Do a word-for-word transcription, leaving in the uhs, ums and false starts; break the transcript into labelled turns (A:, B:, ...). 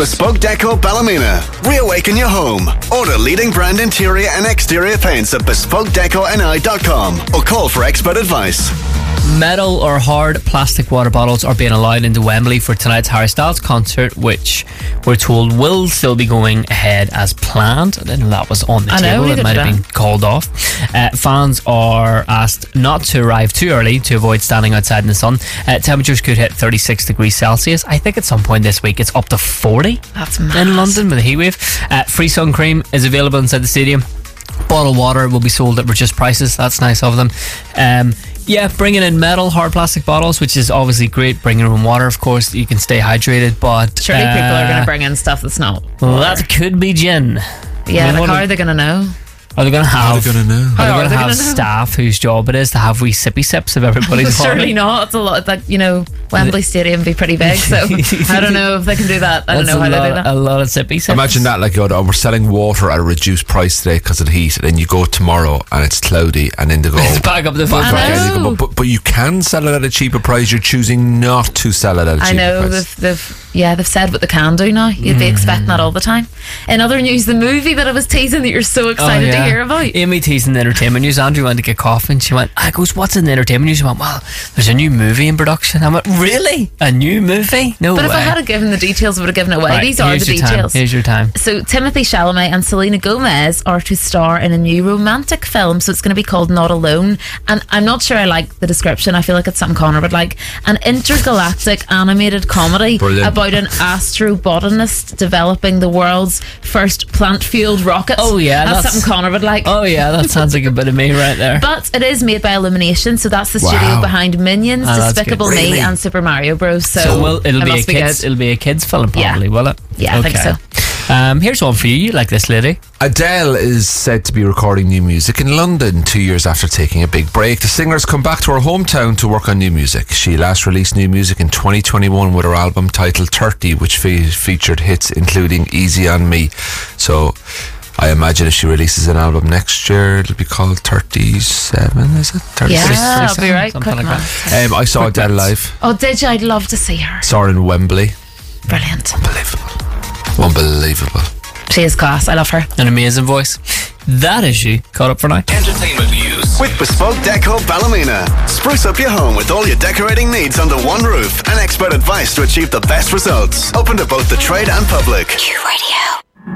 A: Bespoke Deco Ballymena. Reawaken your home. Order leading brand interior and exterior paints at bespoke deco n i dot com or call for expert advice.
B: Metal or hard plastic water bottles are being allowed into Wembley for tonight's Harry Styles concert, which we're told will still be going ahead as planned. I didn't know that was on the
C: I
B: table.
C: know,
B: It might have
C: didn't.
B: been called off. Uh, fans are asked not to arrive too early to avoid standing outside in the sun. Uh, temperatures could hit thirty-six degrees Celsius. I think at some point this week it's up to forty.
C: That's mad.
B: In London with a heat wave. Uh, free sun cream is available inside the stadium. Bottled water will be sold at reduced prices. That's nice of them. Um, yeah, bringing in metal, hard plastic bottles, which is obviously great. Bringing in water, of course, you can stay hydrated, but
C: Surely
B: uh,
C: people are going to bring in stuff that's not
B: well,
C: water.
B: that could be gin.
C: Yeah,
B: I mean,
C: like
B: what
C: how
B: are-
C: are they going to know?
B: Are they going to have?
D: How are they going to know?
B: Are they
C: How
B: going
C: are
B: to
C: they
B: have
C: gonna know?
B: staff whose job it is to have wee sippy sips of everybody's
C: Surely not. It's a lot. Like, you know, Wembley Stadium would be pretty big, so I don't know if they can do that. I don't
B: That's
C: know how
B: a
C: they
B: lot,
C: do that.
B: A lot of sippy sips.
D: Imagine that, like, oh, we're selling water at a reduced price today because of the heat, and then you go tomorrow and it's cloudy, and then they go,
B: Back up the
D: Back
B: phone.
C: I
D: again,
C: know.
D: you go, but, but you can sell it at a cheaper price. You're choosing not to sell it at a cheaper
C: I know
D: price.
C: they've, they've yeah they've said what they can do now. You'd be expecting that all the time. In other news, the movie that I was teasing that you're so excited
B: Oh, yeah.
C: to hear about.
B: Amy teasing the entertainment news. Andrew went to get coffee and she went, I goes, what's in the entertainment news? She went, well, there's a new movie in production. I went, really? A new movie? No
C: But
B: way.
C: if I had given the details, I would have given it away.
B: Right,
C: These are
B: here's
C: the
B: your time.
C: details.
B: Here's your time.
C: So Timothy Chalamet and Selena Gomez are to star in a new romantic film. So it's going to be called Not Alone. And I'm not sure I like the description. I feel like it's something Connor would like. An intergalactic animated comedy
D: Brilliant.
C: about an astrobotanist developing the world's first plant-fueled rocket.
B: Oh, yeah,
C: that's,
B: that's-
C: something Connor would like.
B: Oh yeah, that sounds like a bit of me right there.
C: But it is made by Illumination, so that's the studio
D: Wow.
C: behind Minions,
B: Ah, that's
C: Despicable
D: good.
C: Me,
D: Really?
C: and Super Mario Bros. So,
B: So well, it'll
C: it
B: be a
C: must be
B: kids.
C: good.
B: It'll be a kids film, probably,
C: Yeah.
B: will it?
C: Yeah, I think so.
B: Um, here's one for you. You like this lady?
D: Adele is said to be recording new music in London two years after taking a big break. The singer's come back to her hometown to work on new music. She last released new music in twenty twenty-one with her album titled thirty, which fe- featured hits including Easy on Me. So I imagine if she releases an album next year, it'll be called thirty-seven, is it? thirty-six?
C: Yeah, I'll be right.
B: Something
C: Quick
B: like
C: maths.
D: Um, I saw Adele live.
C: Oh, did you? I'd love to see her.
D: Saw her in Wembley.
C: Brilliant.
D: Unbelievable. Unbelievable.
C: She is class. I love her.
B: An amazing voice. That is you. Caught up for now.
A: Entertainment news with Bespoke Deco Ballymena. Spruce up your home with all your decorating needs under one roof and expert advice to achieve the best results. Open to both the trade and public.
E: Q Radio.